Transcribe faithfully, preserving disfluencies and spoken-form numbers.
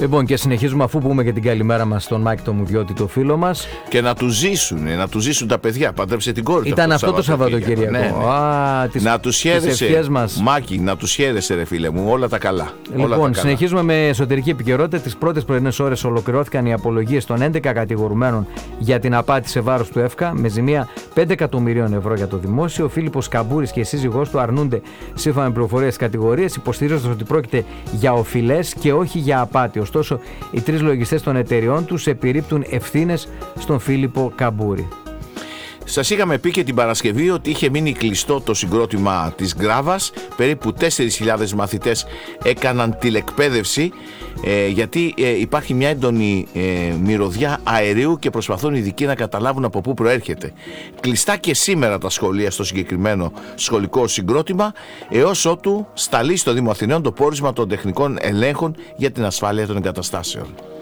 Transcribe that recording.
Λοιπόν, και συνεχίζουμε αφού πούμε και την καλημέρα μας στον Μάκη το Μουδιώτη, το φίλο μας. Και να του ζήσουν, να του ζήσουν τα παιδιά. Παντρέψε την κόρη του. Ήταν αυτό το Σαββατοκύριακο. Ναι, ναι. Α, τις, να του χαίρεσαι. Μας. Μάκη, να του χαίρεσαι, ρε φίλε μου. Όλα τα καλά. Λοιπόν, όλα τα καλά. Συνεχίζουμε με εσωτερική επικαιρότητα. Τις πρώτες πρωινές ώρες ολοκληρώθηκαν οι απολογίες των έντεκα κατηγορουμένων για την απάτη σε βάρος του ΕΦΚΑ με ζημία πέντε εκατομμυρίων ευρώ για το δημόσιο. Ο Φίλιππος Καμπούρης και η σύζυγός του αρνούνται σύμφωνα με πληροφορίες κατηγορίες, υποστηρίζοντας ότι πρόκειται για οφειλές και όχι για απάτη. Ωστόσο, οι τρεις λογιστές των εταιριών τους επιρρύπτουν ευθύνες στον Φίλιππο Καμπούρη. Σας είχαμε πει και την Παρασκευή ότι είχε μείνει κλειστό το συγκρότημα της Γκράβας. Περίπου τέσσερις χιλιάδες μαθητές έκαναν τηλεκπαίδευση ε, γιατί ε, υπάρχει μια έντονη ε, μυρωδιά αερίου και προσπαθούν οι ειδικοί να καταλάβουν από πού προέρχεται. Κλειστά και σήμερα τα σχολεία στο συγκεκριμένο σχολικό συγκρότημα, έως ότου σταλεί στο Δήμο Αθηναίων το πόρισμα των τεχνικών ελέγχων για την ασφάλεια των εγκαταστάσεων.